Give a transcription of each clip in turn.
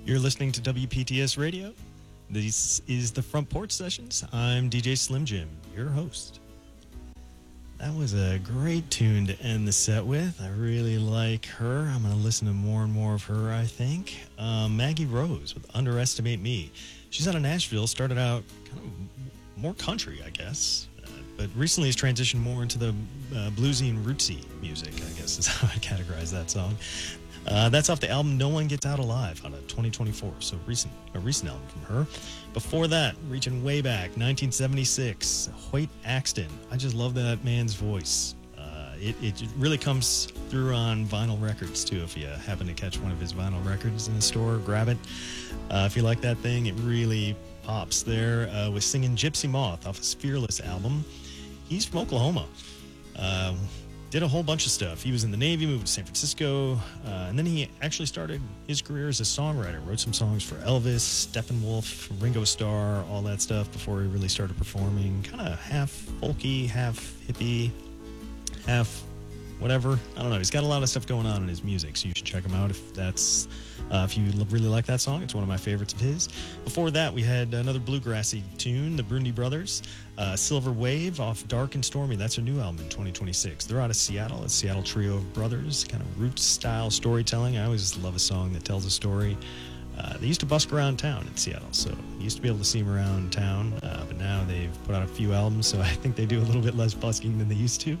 You're listening to WPTS Radio. This is the Front Porch Sessions. I'm DJ Slim Jim, your host. That was a great tune to end the set with. I really like her. I'm going to listen to more and more of her, I think. Maggie Rose with Underestimate Me. She's out of Nashville, started out kind of more country, I guess. But recently has transitioned more into the bluesy and rootsy music, I guess is how I categorize that song. That's off the album No One Gets Out Alive out of 2024, so a recent album from her. Before that, reaching way back, 1976, Hoyt Axton. I just love that man's voice. It really comes through on vinyl records, too. If you happen to catch one of his vinyl records in the store, grab it. If you like that thing, it really pops there. With singing Gypsy Moth off his Fearless album. He's from Oklahoma. Did a whole bunch of stuff. He was in the Navy, moved to San Francisco, and then he actually started his career as a songwriter. Wrote some songs for Elvis, Steppenwolf, Ringo Starr, all that stuff before he really started performing. Kind of half folky, half hippie, half whatever. I don't know. He's got a lot of stuff going on in his music, so you should check him out if you really like that song. It's one of my favorites of his. Before that, we had another bluegrassy tune, the Brundy Brothers, Silver Wave off Dark and Stormy. That's their new album in 2026. They're out of Seattle. It's a Seattle trio of brothers, kind of roots-style storytelling. I always love a song that tells a story. They used to busk around town in Seattle, so you used to be able to see them around town, but now they've put out a few albums, so I think they do a little bit less busking than they used to.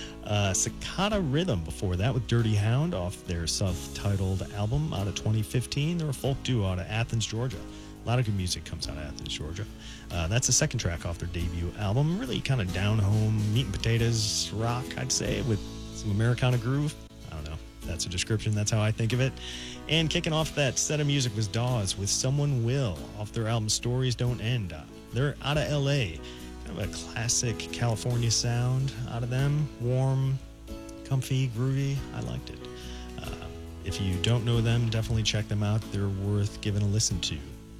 Cicada Rhythm before that with Dirty Hound off their self-titled album out of 2015. They're a folk duo out of Athens, Georgia. A lot of good music comes out of Athens, Georgia. That's the second track off their debut album. Really kind of down-home, meat and potatoes rock, I'd say, with some Americana groove. I don't know. That's a description. That's how I think of it. And kicking off that set of music was Dawes with Someone Will off their album Stories Don't End. They're out of L.A., kind of a classic California sound out of them. Warm, comfy, groovy. I liked it. If you don't know them, definitely check them out. They're worth giving a listen to.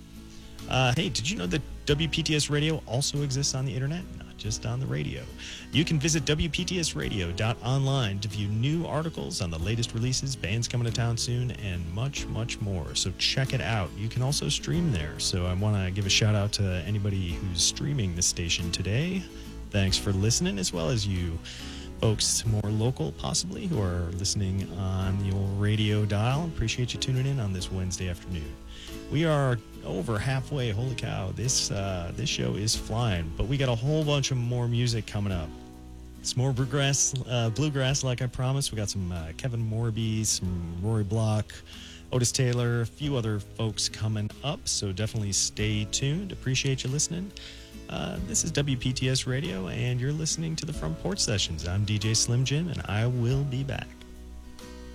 Hey, did you know that WPTS Radio also exists on the internet? Not just on the radio. You can visit WPTSradio.online to view new articles on the latest releases, bands coming to town soon, and much, much more. So check it out. You can also stream there. So I want to give a shout out to anybody who's streaming the station today. Thanks for listening, as well as you folks more local, possibly, who are listening on the old radio dial. Appreciate you tuning in on this Wednesday afternoon. We are over halfway. Holy cow, this show is flying, but we got a whole bunch of more music coming up. It's more bluegrass like I promised. We got some Kevin Morby, some Rory Block, Otis Taylor, a few other folks coming up, so definitely stay tuned. Appreciate you listening. This is WPTS Radio, and you're listening to the Front Porch Sessions. I'm DJ Slim Jim, and I will be back.